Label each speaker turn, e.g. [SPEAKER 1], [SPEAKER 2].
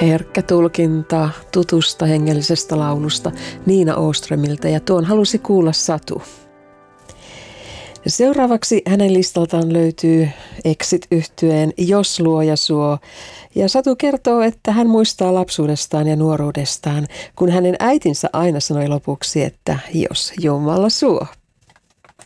[SPEAKER 1] Herkkä tulkinta tutusta hengellisestä laulusta Niina Åströmiltä, ja tuon halusi kuulla Satu. Seuraavaksi hänen listaltaan löytyy Exit-yhtyeen Jos luoja suo. Ja Satu kertoo, että hän muistaa lapsuudestaan ja nuoruudestaan, kun hänen äitinsä aina sanoi lopuksi, että jos Jumala suo.